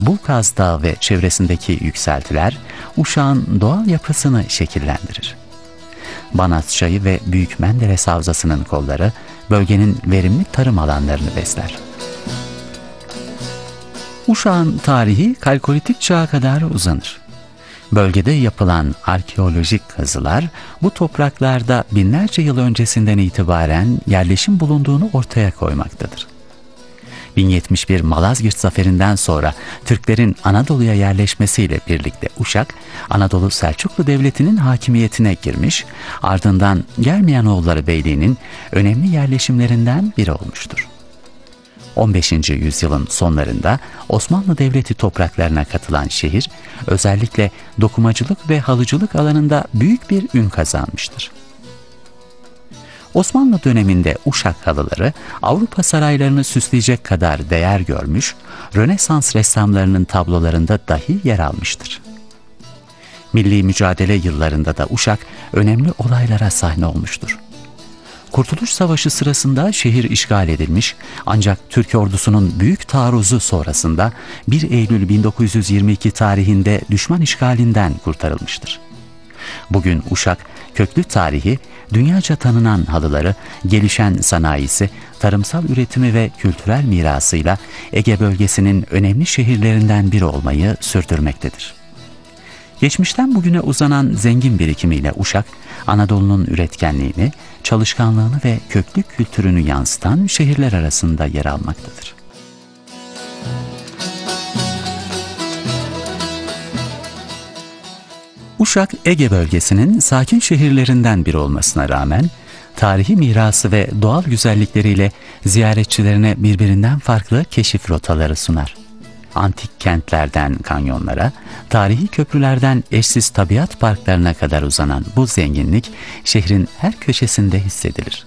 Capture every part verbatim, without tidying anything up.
Bulkaz Dağı ve çevresindeki yükseltiler Uşak'ın doğal yapısını şekillendirir. Banaz Çayı ve Büyük Menderes Havzası'nın kolları bölgenin verimli tarım alanlarını besler. Uşak'ın tarihi Kalkolitik çağa kadar uzanır. Bölgede yapılan arkeolojik kazılar bu topraklarda binlerce yıl öncesinden itibaren yerleşim bulunduğunu ortaya koymaktadır. bin yetmiş bir Malazgirt Zaferi'nden sonra Türklerin Anadolu'ya yerleşmesiyle birlikte Uşak, Anadolu Selçuklu Devleti'nin hakimiyetine girmiş, ardından Germiyanoğulları Beyliği'nin önemli yerleşimlerinden biri olmuştur. on beşinci yüzyılın sonlarında Osmanlı Devleti topraklarına katılan şehir, özellikle dokumacılık ve halıcılık alanında büyük bir ün kazanmıştır. Osmanlı döneminde Uşak halıları Avrupa saraylarını süsleyecek kadar değer görmüş, Rönesans ressamlarının tablolarında dahi yer almıştır. Milli mücadele yıllarında da Uşak önemli olaylara sahne olmuştur. Kurtuluş Savaşı sırasında şehir işgal edilmiş, ancak Türk ordusunun büyük taarruzu sonrasında bir Eylül bin dokuz yüz yirmi iki tarihinde düşman işgalinden kurtarılmıştır. Bugün Uşak, köklü tarihi, dünyaca tanınan halıları, gelişen sanayisi, tarımsal üretimi ve kültürel mirasıyla Ege bölgesinin önemli şehirlerinden biri olmayı sürdürmektedir. Geçmişten bugüne uzanan zengin birikimiyle Uşak, Anadolu'nun üretkenliğini, çalışkanlığını ve köklü kültürünü yansıtan şehirler arasında yer almaktadır. Uşak, Ege bölgesinin sakin şehirlerinden biri olmasına rağmen, tarihi mirası ve doğal güzellikleriyle ziyaretçilerine birbirinden farklı keşif rotaları sunar. Antik kentlerden kanyonlara, tarihi köprülerden eşsiz tabiat parklarına kadar uzanan bu zenginlik şehrin her köşesinde hissedilir.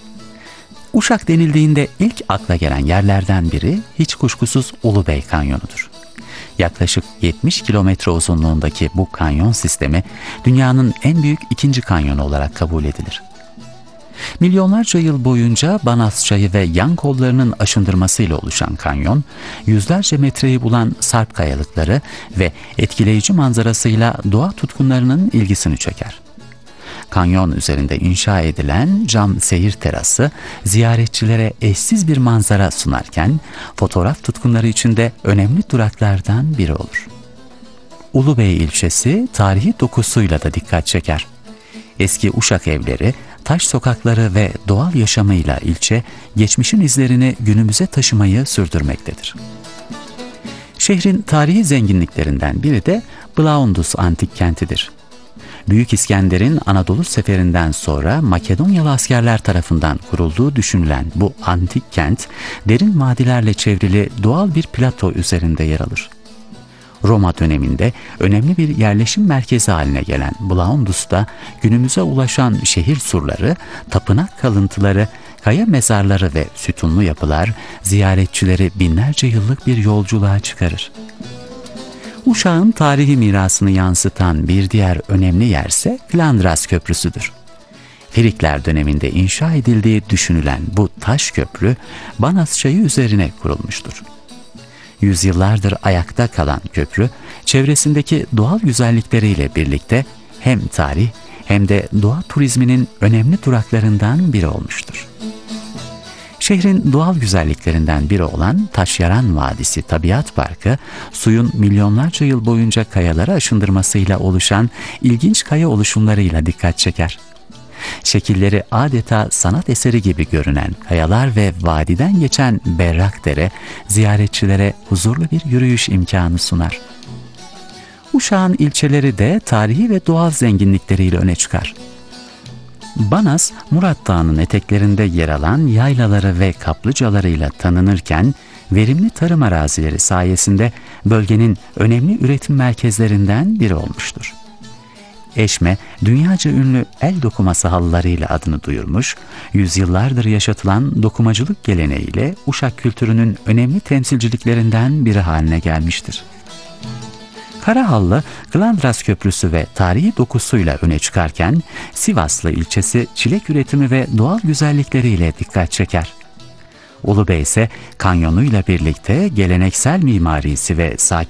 Uşak denildiğinde ilk akla gelen yerlerden biri hiç kuşkusuz Ulubey Kanyonu'dur. Yaklaşık yetmiş kilometre uzunluğundaki bu kanyon sistemi dünyanın en büyük ikinci kanyonu olarak kabul edilir. Milyonlarca yıl boyunca Banaz Çayı ve yan kollarının aşındırmasıyla oluşan kanyon, yüzlerce metreyi bulan sarp kayalıkları ve etkileyici manzarasıyla doğa tutkunlarının ilgisini çeker. Kanyon üzerinde inşa edilen cam seyir terası, ziyaretçilere eşsiz bir manzara sunarken, fotoğraf tutkunları için de önemli duraklardan biri olur. Ulubey ilçesi, tarihi dokusuyla da dikkat çeker. Eski Uşak evleri, taş sokakları ve doğal yaşamıyla ilçe, geçmişin izlerini günümüze taşımayı sürdürmektedir. Şehrin tarihi zenginliklerinden biri de Blaundus antik kentidir. Büyük İskender'in Anadolu seferinden sonra Makedonyalı askerler tarafından kurulduğu düşünülen bu antik kent, derin vadilerle çevrili doğal bir plato üzerinde yer alır. Roma döneminde önemli bir yerleşim merkezi haline gelen Blaundus'ta günümüze ulaşan şehir surları, tapınak kalıntıları, kaya mezarları ve sütunlu yapılar ziyaretçileri binlerce yıllık bir yolculuğa çıkarır. Uşak'ın tarihi mirasını yansıtan bir diğer önemli yerse Flandras Köprüsü'dür. Frikler döneminde inşa edildiği düşünülen bu taş köprü, Banaz Çayı üzerine kurulmuştur. Yüzyıllardır ayakta kalan köprü, çevresindeki doğal güzellikleriyle birlikte hem tarih hem de doğa turizminin önemli duraklarından biri olmuştur. Şehrin doğal güzelliklerinden biri olan Taşyaran Vadisi Tabiat Parkı, suyun milyonlarca yıl boyunca kayaları aşındırmasıyla oluşan ilginç kaya oluşumlarıyla dikkat çeker. Şekilleri adeta sanat eseri gibi görünen kayalar ve vadiden geçen berrak dere, ziyaretçilere huzurlu bir yürüyüş imkanı sunar. Uşak'ın ilçeleri de tarihi ve doğal zenginlikleriyle öne çıkar. Banaz, Murat Dağı'nın eteklerinde yer alan yaylaları ve kaplıcalarıyla tanınırken, verimli tarım arazileri sayesinde bölgenin önemli üretim merkezlerinden biri olmuştur. Eşme, dünyaca ünlü el dokuması halılarıyla adını duyurmuş, yüzyıllardır yaşatılan dokumacılık geleneğiyle Uşak kültürünün önemli temsilciliklerinden biri haline gelmiştir. Karahallı, Flandras Köprüsü ve tarihi dokusuyla öne çıkarken, Sivaslı ilçesi çilek üretimi ve doğal güzellikleriyle dikkat çeker. Ulubey ise kanyonuyla birlikte geleneksel mimarisi ve sakin